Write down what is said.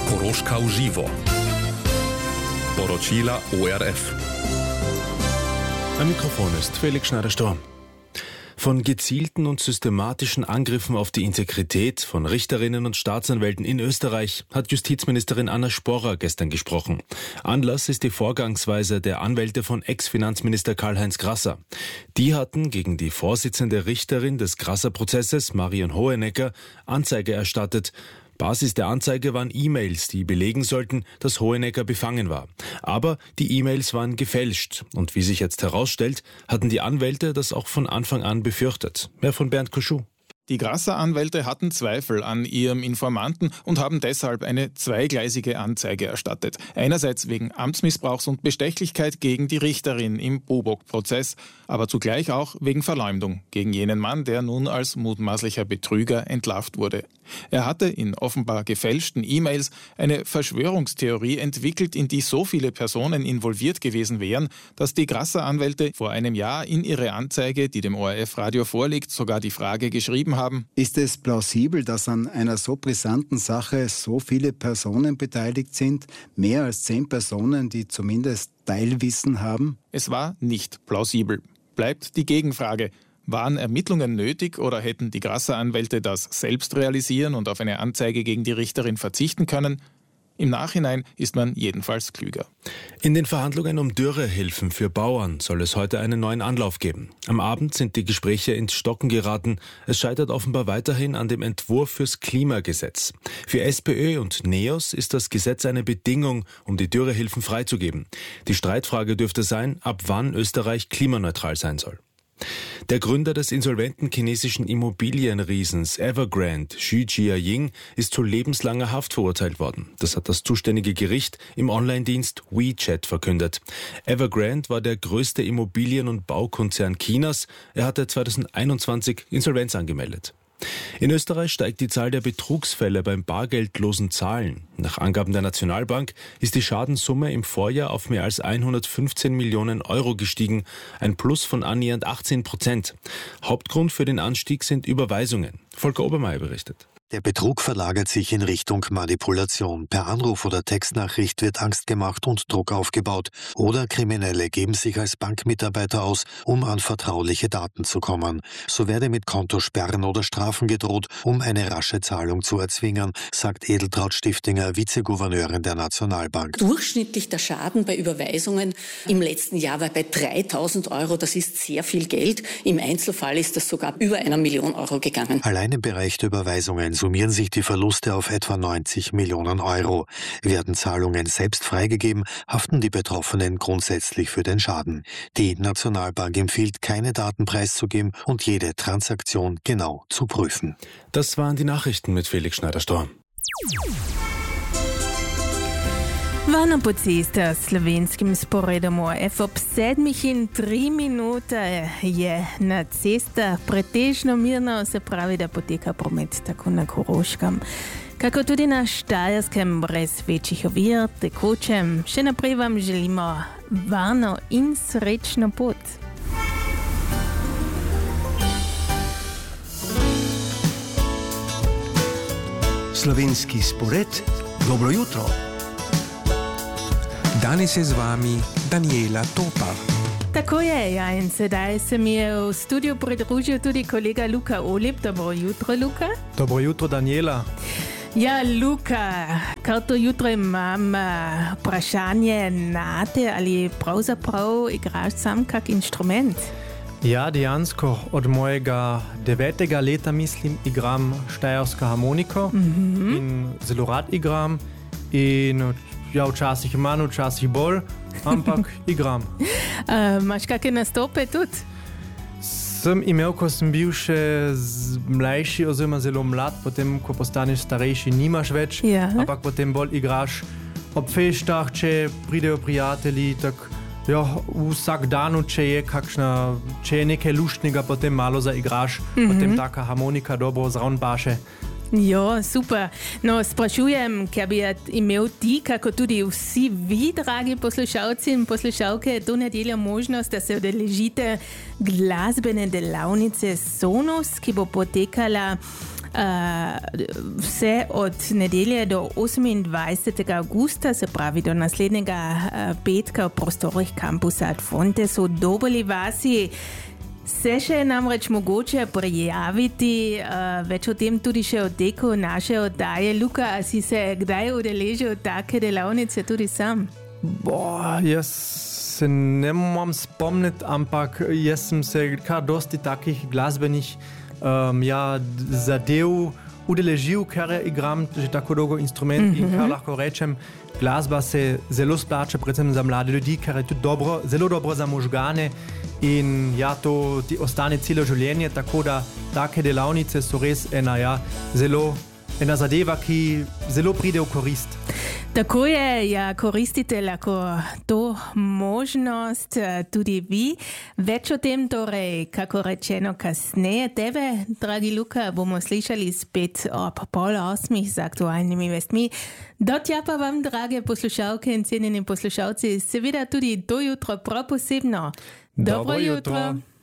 Koroška v živo. Poročila ORF. Am Mikrofon ist Felix Schneider-Storm. Von gezielten und systematischen Angriffen auf die Integrität von Richterinnen und Staatsanwälten in Österreich hat Justizministerin Anna Sporrer gestern gesprochen. Anlass ist die Vorgangsweise der Anwälte von Ex-Finanzminister Karl-Heinz Grasser. Die hatten gegen die Vorsitzende Richterin des Grasser-Prozesses, Marion Hohenecker, Anzeige erstattet. Basis der Anzeige waren E-Mails, die belegen sollten, dass Hohenecker befangen war. Aber die E-Mails waren gefälscht. Und wie sich jetzt herausstellt, hatten die Anwälte das auch von Anfang an befürchtet. Mehr von Bernd Kuschuh. Die Grasser-Anwälte hatten Zweifel an ihrem Informanten und haben deshalb eine zweigleisige Anzeige erstattet. Einerseits wegen Amtsmissbrauchs und Bestechlichkeit gegen die Richterin im Bobok-Prozess, aber zugleich auch wegen Verleumdung gegen jenen Mann, der nun als mutmaßlicher Betrüger entlarvt wurde. Er hatte in offenbar gefälschten E-Mails eine Verschwörungstheorie entwickelt, in die so viele Personen involviert gewesen wären, dass die Grasser-Anwälte vor einem Jahr in ihre Anzeige, die dem ORF-Radio vorliegt, sogar die Frage geschrieben haben: Ist es plausibel, dass an einer so brisanten Sache so viele Personen beteiligt sind? Mehr als 10 Personen, die zumindest Teilwissen haben? Es war nicht plausibel. Bleibt die Gegenfrage: Waren Ermittlungen nötig oder hätten die Grasser-Anwälte das selbst realisieren und auf eine Anzeige gegen die Richterin verzichten können? Im Nachhinein ist man jedenfalls klüger. In den Verhandlungen um Dürrehilfen für Bauern soll es heute einen neuen Anlauf geben. Am Abend sind die Gespräche ins Stocken geraten. Es scheitert offenbar weiterhin an dem Entwurf fürs Klimagesetz. Für SPÖ und NEOS ist das Gesetz eine Bedingung, um die Dürrehilfen freizugeben. Die Streitfrage dürfte sein, ab wann Österreich klimaneutral sein soll. Der Gründer des insolventen chinesischen Immobilienriesens Evergrande, Xu Jiaying, ist zu lebenslanger Haft verurteilt worden. Das hat das zuständige Gericht im Online-Dienst WeChat verkündet. Evergrande war der größte Immobilien- und Baukonzern Chinas. Er hatte 2021 Insolvenz angemeldet. In Österreich steigt die Zahl der Betrugsfälle beim bargeldlosen Zahlen. Nach Angaben der Nationalbank ist die Schadenssumme im Vorjahr auf mehr als 115 Millionen Euro gestiegen, ein Plus von annähernd 18%. Hauptgrund für den Anstieg sind Überweisungen. Volker Obermeier berichtet. Der Betrug verlagert sich in Richtung Manipulation. Per Anruf oder Textnachricht wird Angst gemacht und Druck aufgebaut. Oder Kriminelle geben sich als Bankmitarbeiter aus, um an vertrauliche Daten zu kommen. So werde mit Kontosperren oder Strafen gedroht, um eine rasche Zahlung zu erzwingen, sagt Edeltraud Stiftinger, Vizegouverneurin der Nationalbank. Durchschnittlich der Schaden bei Überweisungen im letzten Jahr war bei 3.000 Euro. Das ist sehr viel Geld. Im Einzelfall ist das sogar über 1 Million Euro gegangen. Allein im Bereich der Überweisungen summieren sich die Verluste auf etwa 90 Millionen Euro. Werden Zahlungen selbst freigegeben, haften die Betroffenen grundsätzlich für den Schaden. Die Nationalbank empfiehlt, keine Daten preiszugeben und jede Transaktion genau zu prüfen. Das waren die Nachrichten mit Felix Schneider-Storm. Vana Pocista slovenskim sporedom ORF ob 7:03 je na cestah pretežno mirno, se pravi, da poteka promet tako na Koroškem, kako tudi na Štajerskem brez večjih ovir, tekočem. Še naprej vam želimo varno in srečno pot. Slovenski spored, dobro jutro. Danes je z vami Daniela Topar. Tako je, ja, in sedaj se mi je v studiu pridružil tudi kolega Luka Olip. Dobro jutro, Luka. Dobro jutro, Daniela. Ja, Luka, kar to jutro imam vprašanje nate, ali pravzaprav igraš sam kak inštrument? Ja, dejansko od mojega 9. leta, mislim, igram štajersko harmoniko in zelo rad igram in ja, včasih manj, včasih bolj, ampak igram. Imaš kakšne nastope tudi? Sem imel, ko sem bil še mlajši oziroma zelo mlad, potem, ko postaneš starejši, nimaš več, ampak potem bolj igraš ob feštah, če pridejo prijatelji, tako ja, vsak dan, če je nekaj luštnega, potem malo zaigraš, potem taka harmonika dobro zraven paše. Jo, super. No, sprašujem, ker bi imel ti, kako tudi vsi vi, dragi poslušalci in poslušalke, to nedeljo možnost, da se udeležite glasbene delavnice Sonus, ki bo potekala Vse od nedelje do 28. augusta, se pravi do naslednjega petka v prostorih kampusa Ad Fonte so v Doboli vasi. Se še namreč mogoče prijaviti, več o tem tudi še o teku naše oddaje. Luka, a si se kdaj udeležil take delavnice tudi sam? Jaz se ne moram spomniti, ampak jaz sem se kar dosti takih glasbenih zadev udeležil, ker igram že tako dolgo instrument in kar lahko rečem, glasba se zelo splača, predvsem za mlade ljudi, ker je tudi zelo dobro za možgane in to ti ostane celo življenje, tako da take delavnice so res ena zadeva, ki zelo pride v korist. Tako je, koristite lahko to možnost tudi vi. Več o tem torej, kako rečeno, kasneje. Tebe, dragi Luka, bomo slišali spet ob 7:30 z aktualnimi vestmi. Do tja pa vam, drage poslušalke in cenjeni poslušalci, seveda tudi do jutro prav posebno. Dobro jutro.